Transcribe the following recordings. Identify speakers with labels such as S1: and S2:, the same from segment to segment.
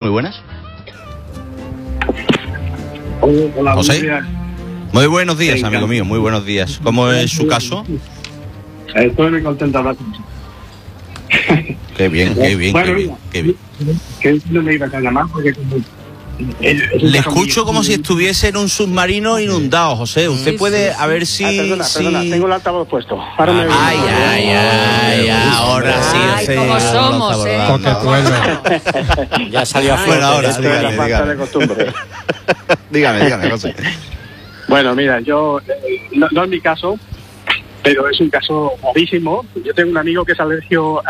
S1: muy buenas.
S2: Hola,
S1: José. Muy buenos días, amigo mío, muy buenos días. ¿Cómo es su caso?
S2: Estoy muy contento de hablar con usted.
S1: Qué bien, qué bien,
S2: bueno,
S1: qué bien, qué bien.
S2: Que no me ibas a llamar porque
S1: le escucho como si estuviese en un submarino inundado, José. Usted puede, a ver si...
S2: perdona, tengo el altavoz puesto. Ahora me
S1: ahora sí.
S3: Ay, cómo somos,
S4: Ya salió
S1: afuera ahora. Dígame, José.
S2: Bueno, mira, yo... no es mi caso, pero es un caso gravísimo. Yo tengo un amigo que es alérgico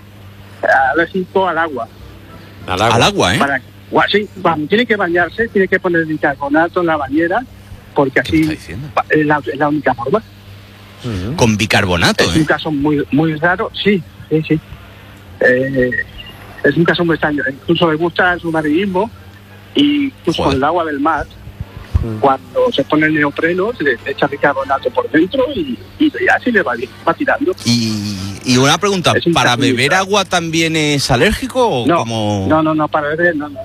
S2: al agua.
S1: Al agua, ¿eh?
S2: Sí, cuando tiene que bañarse, tiene que poner bicarbonato en la bañera, porque así es la única forma.
S1: Con bicarbonato,
S2: Es un caso muy raro, sí. Es un caso muy extraño. Incluso le gusta el submarinismo, y incluso con el agua del mar, cuando se pone el neopreno, se le echa bicarbonato por dentro y así le va tirando.
S1: Y una pregunta, ¿para beber agua también es alérgico o
S2: no,
S1: como...?
S2: No, para beber no.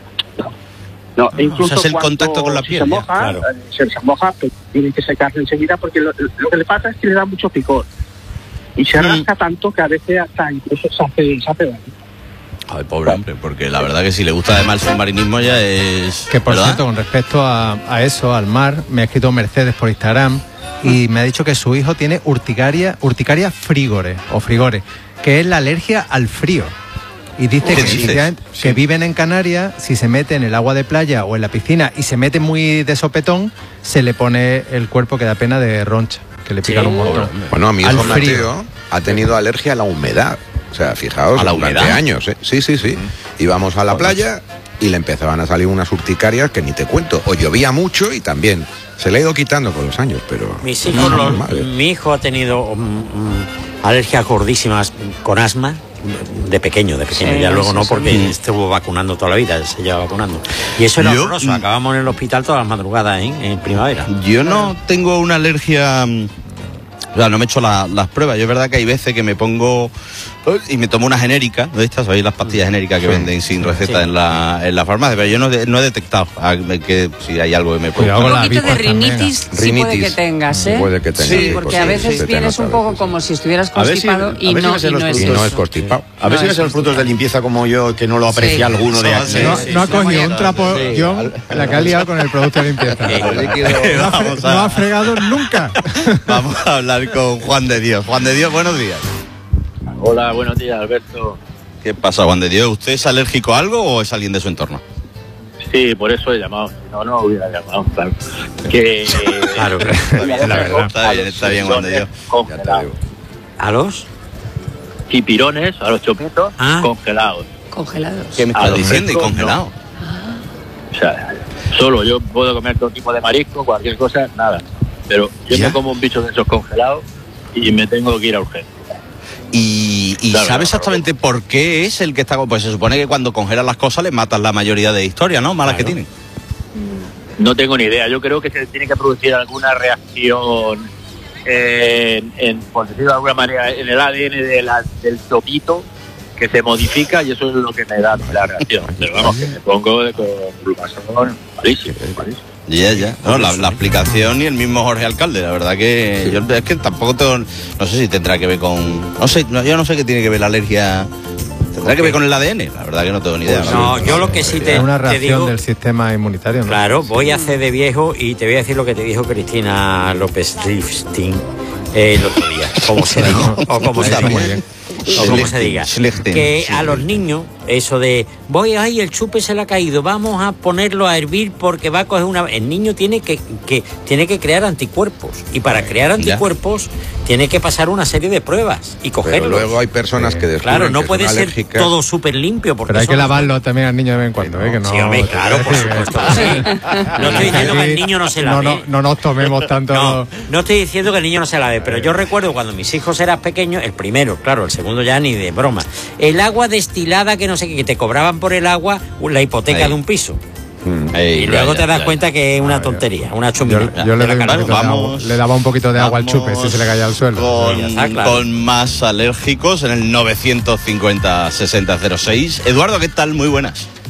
S2: Incluso
S1: o sea, es el contacto con la piel.
S2: Se moja, se moja, pues tiene que secarse enseguida, porque lo que le pasa es que le da mucho picor. Y se rasca tanto que a veces hasta incluso se hace daño.
S1: Ay, pobre hombre, porque la verdad que si le gusta además el submarinismo ya es...
S5: Que por
S1: ¿verdad?
S5: cierto, con respecto a eso, al mar, me ha escrito Mercedes por Instagram y me ha dicho que su hijo tiene urticaria frigore, que es la alergia al frío. Y dice que viven en Canarias, si se mete en el agua de playa o en la piscina y se mete muy de sopetón, se le pone el cuerpo que da pena de roncha, que le pican un montón.
S6: Bueno, a mi hijo Mateo ha tenido alergia a la humedad. O sea, fijaos,
S1: ¿a la
S6: durante
S1: humedad?
S6: años, ¿eh? Sí. Íbamos a la playa y le empezaban a salir unas urticarias que ni te cuento. O llovía mucho y también se le ha ido quitando con los años, pero...
S4: Mi hijo ha tenido alergias gordísimas con asma. De pequeño, ya luego no, porque estuvo vacunando toda la vida, se lleva vacunando. Y eso era horroroso, acabamos en el hospital todas las madrugadas en primavera.
S1: Yo no tengo una alergia... O sea, no me he hecho las pruebas. Yo es verdad que hay veces que me pongo y me tomo una genérica de estas, ¿sabéis? Las pastillas genéricas que venden sin receta en la farmacia, pero yo no he detectado que si hay algo que me puede...
S3: Un poquito de rinitis sí puede que tengas, ¿eh?
S6: Puede que tengas.
S3: Sí, porque a veces vienes un poco como si estuvieras constipado y no es
S6: constipado.
S7: A ver si ves los frutos de limpieza como yo, que no lo aprecia alguno de aquí.
S5: No ha cogido un trapo, John, la que ha liado con el producto de limpieza. No ha fregado nunca.
S1: Vamos a hablar con Juan de Dios. Juan de Dios, buenos días.
S8: Hola, buenos días, Alberto.
S1: ¿Qué pasa, Juan de Dios? ¿Usted es alérgico a algo o es alguien de su entorno?
S8: Sí, por eso he llamado. No hubiera llamado, claro. Que...
S4: Claro,
S1: la verdad. Está bien, Juan de Dios.
S4: ¿A los?
S8: Chipirones, a los chopitos, congelados.
S3: Congelados.
S1: ¿Qué me estás diciendo? ¿Y congelados?
S8: O sea, solo yo puedo comer todo tipo de marisco, cualquier cosa, nada. Pero yo me como un bicho de esos congelados y me tengo que ir a urgencia.
S1: ¿Y claro, sabe exactamente por qué es el que está...? Pues se supone que cuando congelan las cosas les matan la mayoría de historias, ¿no? Malas que tienen.
S8: No tengo ni idea. Yo creo que se tiene que producir alguna reacción, por decirlo de alguna manera, en el ADN del topito, que se modifica, y eso es lo que me da la reacción. Pero vamos, que me pongo con glumazón malísimo.
S1: Ya. No, la explicación y el mismo Jorge Alcalde, la verdad que yo es que tampoco tengo, no sé si tendrá que ver con, no sé, yo no sé qué tiene que ver la alergia. ¿Tendrá que ver con el ADN? La verdad que no tengo ni idea.
S4: No, yo lo que sí te
S5: una reacción
S4: digo,
S5: del sistema inmunitario, ¿no?
S4: Claro, voy a hacer de viejo y te voy a decir lo que te dijo Cristina López Rifstin el otro día, como se diga, o como se diga. O como se diga, que a los niños, eso de el chupe se le ha caído, vamos a ponerlo a hervir porque va a coger una... El niño tiene que crear anticuerpos, y para crear anticuerpos tiene que pasar una serie de pruebas y cogerlos.
S6: Pero luego hay personas que descubren
S4: claro, no
S6: que
S4: puede
S6: son
S4: ser
S6: alérgicas.
S4: todo súper limpio. Pero
S5: hay que lavarlo también al niño de vez en cuando, que no...
S4: Sí, hombre, claro, por supuesto que sí. No estoy diciendo que el niño no se lave.
S5: No nos tomemos tanto...
S4: No estoy diciendo que el niño no se lave, pero yo recuerdo cuando mis hijos eran pequeños, el primero, claro, el segundo ya ni de broma, el agua destilada que no sé qué, que te cobraban por el agua la hipoteca de un piso. Y luego te das cuenta que es una tontería, una chumina.
S5: Yo le daba un poquito de agua al chupe si se le caía al suelo.
S1: Con más alérgicos en el 950 6006. Eduardo, ¿qué tal? Muy buenas.